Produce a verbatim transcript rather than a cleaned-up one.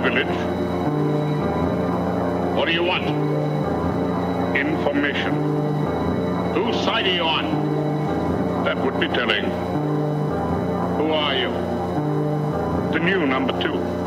village. What do you want? Information. Whose side are you on? That would be telling. Who are you? The new number two.